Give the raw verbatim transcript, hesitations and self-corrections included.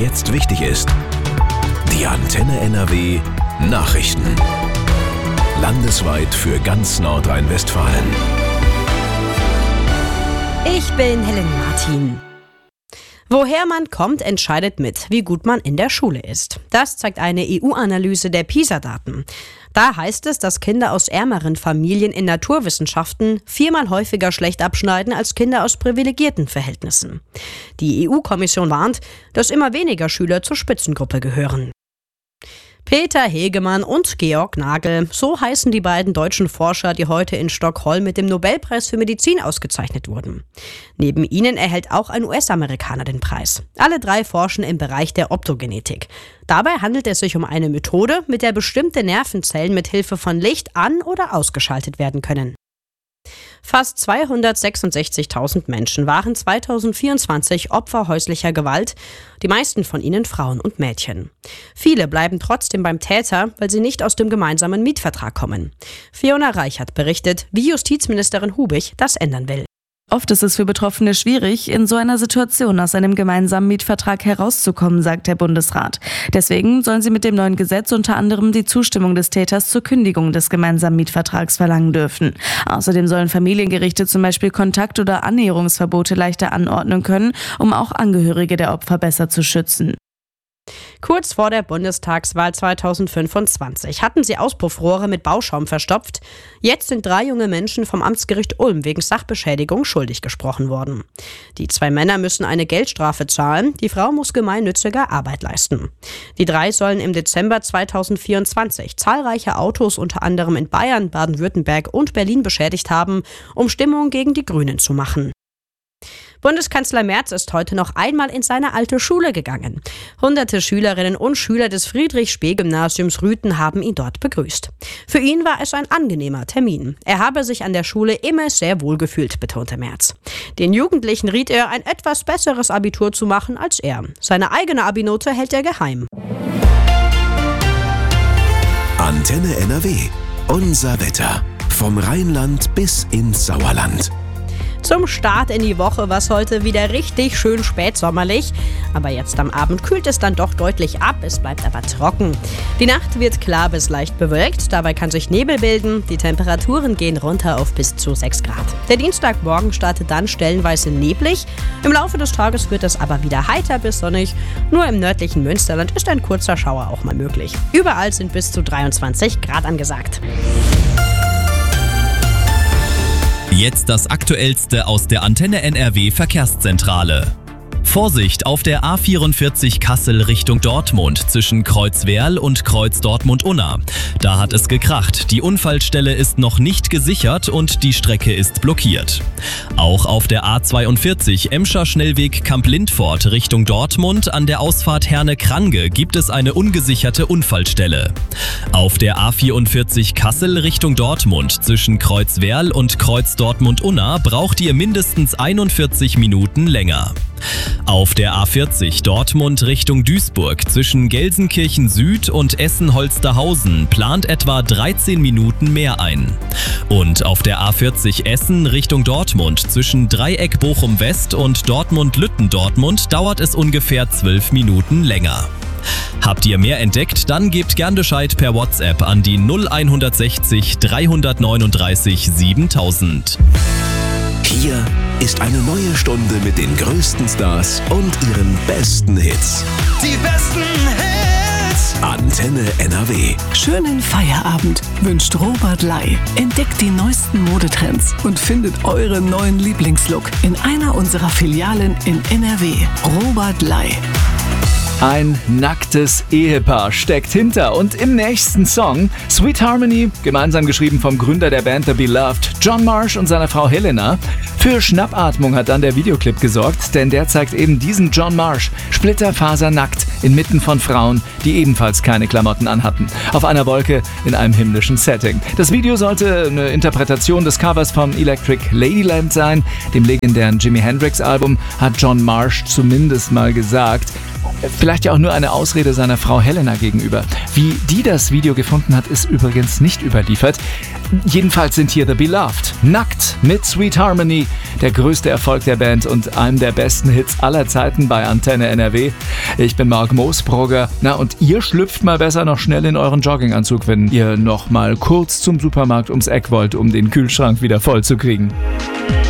jetzt wichtig ist. Die Antenne N R W Nachrichten. Landesweit für ganz Nordrhein-Westfalen. Ich bin Helen Martin. Woher man kommt, entscheidet mit, wie gut man in der Schule ist. Das zeigt eine E U-Analyse der PISA-Daten. Da heißt es, dass Kinder aus ärmeren Familien in Naturwissenschaften viermal häufiger schlecht abschneiden als Kinder aus privilegierten Verhältnissen. Die E U-Kommission warnt, dass immer weniger Schüler zur Spitzengruppe gehören. Peter Hegemann und Georg Nagel, so heißen die beiden deutschen Forscher, die heute in Stockholm mit dem Nobelpreis für Medizin ausgezeichnet wurden. Neben ihnen erhält auch ein U S-Amerikaner den Preis. Alle drei forschen im Bereich der Optogenetik. Dabei handelt es sich um eine Methode, mit der bestimmte Nervenzellen mit Hilfe von Licht an- oder ausgeschaltet werden können. Fast zweihundertsechsundsechzigtausend Menschen waren zweitausendvierundzwanzig Opfer häuslicher Gewalt, die meisten von ihnen Frauen und Mädchen. Viele bleiben trotzdem beim Täter, weil sie nicht aus dem gemeinsamen Mietvertrag kommen. Fiona Reichert berichtet, wie Justizministerin Hubig das ändern will. Oft ist es für Betroffene schwierig, in so einer Situation aus einem gemeinsamen Mietvertrag herauszukommen, sagt der Bundesrat. Deswegen sollen sie mit dem neuen Gesetz unter anderem die Zustimmung des Täters zur Kündigung des gemeinsamen Mietvertrags verlangen dürfen. Außerdem sollen Familiengerichte zum Beispiel Kontakt- oder Annäherungsverbote leichter anordnen können, um auch Angehörige der Opfer besser zu schützen. Kurz vor der Bundestagswahl zweitausendfünfundzwanzig hatten sie Auspuffrohre mit Bauschaum verstopft. Jetzt sind drei junge Menschen vom Amtsgericht Ulm wegen Sachbeschädigung schuldig gesprochen worden. Die zwei Männer müssen eine Geldstrafe zahlen, die Frau muss gemeinnützige Arbeit leisten. Die drei sollen im Dezember zweitausendvierundzwanzig zahlreiche Autos unter anderem in Bayern, Baden-Württemberg und Berlin beschädigt haben, um Stimmung gegen die Grünen zu machen. Bundeskanzler Merz ist heute noch einmal in seine alte Schule gegangen. Hunderte Schülerinnen und Schüler des Friedrich-Spee-Gymnasiums Rüthen haben ihn dort begrüßt. Für ihn war es ein angenehmer Termin. Er habe sich an der Schule immer sehr wohl gefühlt, betonte Merz. Den Jugendlichen riet er, ein etwas besseres Abitur zu machen als er. Seine eigene Abi-Note hält er geheim. Antenne N R W. Unser Wetter. Vom Rheinland bis ins Sauerland. Zum Start in die Woche war es heute wieder richtig schön spätsommerlich. Aber jetzt am Abend kühlt es dann doch deutlich ab, es bleibt aber trocken. Die Nacht wird klar bis leicht bewölkt, dabei kann sich Nebel bilden. Die Temperaturen gehen runter auf bis zu sechs Grad. Der Dienstagmorgen startet dann stellenweise neblig. Im Laufe des Tages wird es aber wieder heiter bis sonnig. Nur im nördlichen Münsterland ist ein kurzer Schauer auch mal möglich. Überall sind bis zu dreiundzwanzig Grad angesagt. Jetzt das Aktuellste aus der Antenne N R W Verkehrszentrale. Vorsicht auf der A vierundvierzig Kassel Richtung Dortmund zwischen Kreuzwerl und Kreuz Dortmund-Unna. Da hat es gekracht. Die Unfallstelle ist noch nicht gesichert und die Strecke ist blockiert. Auch auf der A zweiundvierzig Emscher Schnellweg Kamp-Lindfort Richtung Dortmund an der Ausfahrt Herne-Krange gibt es eine ungesicherte Unfallstelle. Auf der A vierundvierzig Kassel Richtung Dortmund zwischen Kreuzwerl und Kreuz Dortmund-Unna braucht ihr mindestens einundvierzig Minuten länger. Auf der A vierzig Dortmund Richtung Duisburg zwischen Gelsenkirchen Süd und Essen-Holsterhausen plant etwa dreizehn Minuten mehr ein. Und auf der A vierzig Essen Richtung Dortmund zwischen Dreieck Bochum West und Dortmund-Lütten-Dortmund dauert es ungefähr zwölf Minuten länger. Habt ihr mehr entdeckt? Dann gebt gern Bescheid per WhatsApp an die null hundertsechzig dreihundertneununddreißig siebentausend. Hier ist eine neue Stunde mit den größten Stars und ihren besten Hits. Die besten Hits! Antenne N R W. Schönen Feierabend wünscht Robert Lai. Entdeckt die neuesten Modetrends und findet euren neuen Lieblingslook in einer unserer Filialen in N R W. Robert Lai. Ein nacktes Ehepaar steckt hinter und im nächsten Song Sweet Harmony, gemeinsam geschrieben vom Gründer der Band The Beloved, John Marsh und seiner Frau Helena. Für Schnappatmung hat dann der Videoclip gesorgt, denn der zeigt eben diesen John Marsh splitterfasernackt inmitten von Frauen, die ebenfalls keine Klamotten anhatten, auf einer Wolke in einem himmlischen Setting. Das Video sollte eine Interpretation des Covers vom Electric Ladyland sein, dem legendären Jimi Hendrix Album, hat John Marsh zumindest mal gesagt. Vielleicht ja auch nur eine Ausrede seiner Frau Helena gegenüber. Wie die das Video gefunden hat, ist übrigens nicht überliefert. Jedenfalls sind hier The Beloved nackt mit Sweet Harmony, der größte Erfolg der Band und einem der besten Hits aller Zeiten bei Antenne N R W. Ich bin Marc Moosbrugger. Na, und ihr schlüpft mal besser noch schnell in euren Jogginganzug, wenn ihr noch mal kurz zum Supermarkt ums Eck wollt, um den Kühlschrank wieder voll zu kriegen.